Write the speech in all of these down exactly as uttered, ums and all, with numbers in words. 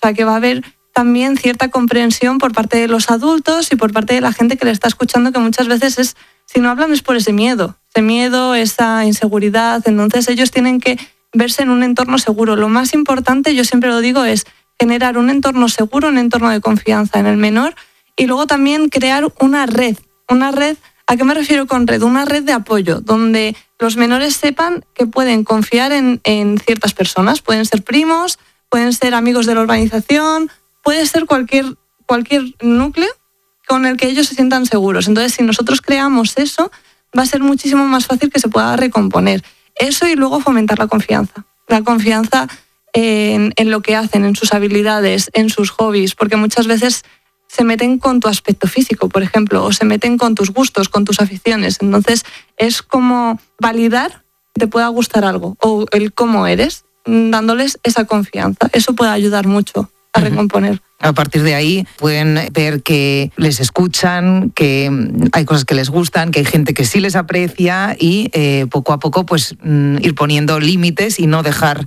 sea, que va a haber también cierta comprensión por parte de los adultos y por parte de la gente que le está escuchando, que muchas veces es, si no hablan es por ese miedo, ese miedo, esa inseguridad. Entonces ellos tienen que verse en un entorno seguro. Lo más importante, yo siempre lo digo, es generar un entorno seguro, un entorno de confianza en el menor, y luego también crear una red, una red, ¿a qué me refiero con red? Una red de apoyo, donde los menores sepan que pueden confiar en, en ciertas personas. Pueden ser primos, pueden ser amigos de la urbanización, puede ser cualquier, cualquier núcleo con el que ellos se sientan seguros. Entonces, si nosotros creamos eso, va a ser muchísimo más fácil que se pueda recomponer. Eso, y luego fomentar la confianza. La confianza en, en lo que hacen, en sus habilidades, en sus hobbies, porque muchas veces se meten con tu aspecto físico, por ejemplo, o se meten con tus gustos, con tus aficiones. Entonces, es como validar que te pueda gustar algo, o el cómo eres, dándoles esa confianza. Eso puede ayudar mucho a recomponer. A partir de ahí pueden ver que les escuchan, que hay cosas que les gustan, que hay gente que sí les aprecia, y eh, poco a poco pues ir poniendo límites y no dejar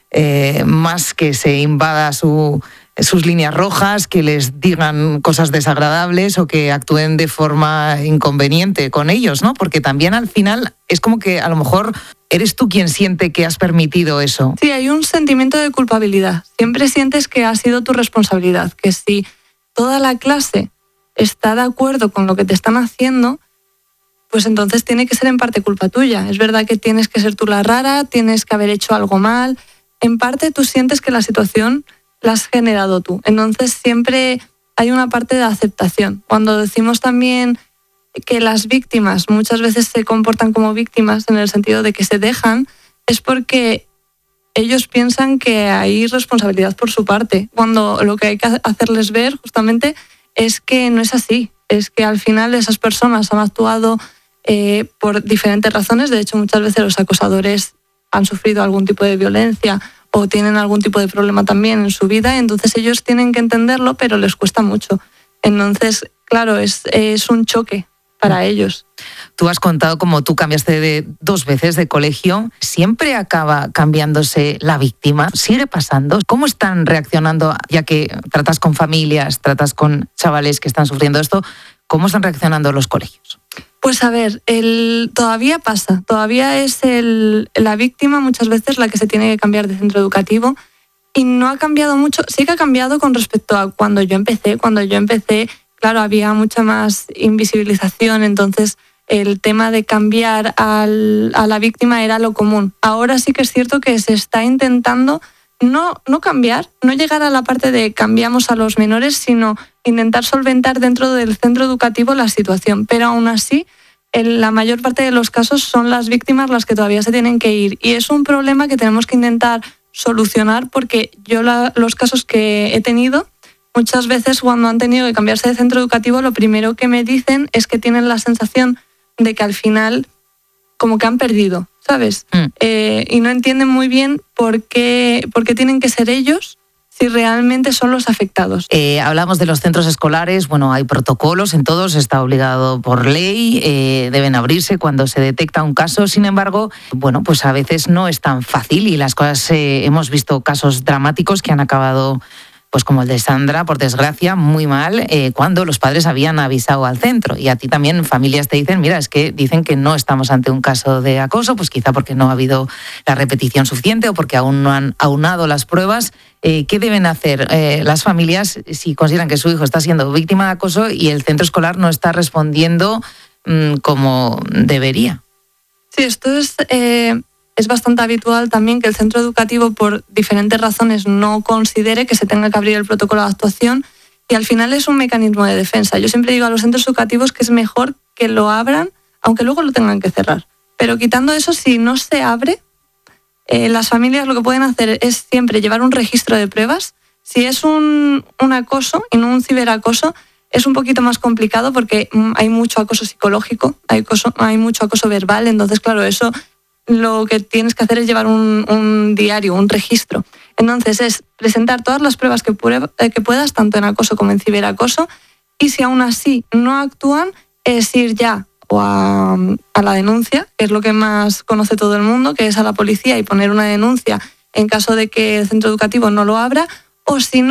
eh, más que se invada su... sus líneas rojas, que les digan cosas desagradables o que actúen de forma inconveniente con ellos, ¿no? Porque también al final es como que a lo mejor eres tú quien siente que has permitido eso. Sí, hay un sentimiento de culpabilidad. Siempre sientes que ha sido tu responsabilidad, que si toda la clase está de acuerdo con lo que te están haciendo, pues entonces tiene que ser en parte culpa tuya. Es verdad que tienes que ser tú la rara, tienes que haber hecho algo mal. En parte tú sientes que la situación la has generado tú. Entonces siempre hay una parte de aceptación. Cuando decimos también que las víctimas muchas veces se comportan como víctimas en el sentido de que se dejan, es porque ellos piensan que hay responsabilidad por su parte, cuando lo que hay que hacerles ver justamente es que no es así. Es que al final esas personas han actuado eh, por diferentes razones. De hecho, muchas veces los acosadores han sufrido algún tipo de violencia o tienen algún tipo de problema también en su vida, entonces ellos tienen que entenderlo, pero les cuesta mucho. Entonces, claro, es, es un choque para ellos. Tú has contado cómo tú cambiaste de dos veces de colegio. ¿Siempre acaba cambiándose la víctima? ¿Sigue pasando? ¿Cómo están reaccionando, ya que tratas con familias, tratas con chavales que están sufriendo esto? ¿Cómo están reaccionando los colegios? Pues a ver, el, todavía pasa, todavía es el, la víctima muchas veces la que se tiene que cambiar de centro educativo, y no ha cambiado mucho. Sí que ha cambiado con respecto a cuando yo empecé. Cuando yo empecé, claro, había mucha más invisibilización, entonces el tema de cambiar al, a la víctima era lo común. Ahora sí que es cierto que se está intentando no, no cambiar, no llegar a la parte de cambiamos a los menores, sino intentar solventar dentro del centro educativo la situación. Pero aún así, en la mayor parte de los casos son las víctimas las que todavía se tienen que ir. Y es un problema que tenemos que intentar solucionar, porque yo la, los casos que he tenido, muchas veces cuando han tenido que cambiarse de centro educativo, lo primero que me dicen es que tienen la sensación de que al final como que han perdido, ¿sabes? Mm. Eh, y no entienden muy bien por qué, por qué tienen que ser ellos si realmente son los afectados. Eh, hablamos de los centros escolares, bueno, hay protocolos en todos, está obligado por ley, eh, deben abrirse cuando se detecta un caso. Sin embargo, bueno, pues a veces no es tan fácil y las cosas, eh, hemos visto casos dramáticos que han acabado, pues como el de Sandra, por desgracia, muy mal, eh, cuando los padres habían avisado al centro. Y a ti también familias te dicen, mira, es que dicen que no estamos ante un caso de acoso, pues quizá porque no ha habido la repetición suficiente o porque aún no han aunado las pruebas. Eh, ¿Qué deben hacer eh, las familias si consideran que su hijo está siendo víctima de acoso y el centro escolar no está respondiendo mmm, como debería? Sí, esto es... Eh... Es bastante habitual también que el centro educativo, por diferentes razones, no considere que se tenga que abrir el protocolo de actuación, y al final es un mecanismo de defensa. Yo siempre digo a los centros educativos que es mejor que lo abran, aunque luego lo tengan que cerrar. Pero quitando eso, si no se abre, eh, las familias lo que pueden hacer es siempre llevar un registro de pruebas. Si es un, un acoso y no un ciberacoso, es un poquito más complicado porque hay mucho acoso psicológico, hay, acoso, hay mucho acoso verbal, entonces claro, eso... lo que tienes que hacer es llevar un, un diario, un registro. Entonces es presentar todas las pruebas que, que puedas, tanto en acoso como en ciberacoso, y si aún así no actúan, es ir ya o a, a la denuncia, que es lo que más conoce todo el mundo, que es a la policía, y poner una denuncia en caso de que el centro educativo no lo abra, o si no,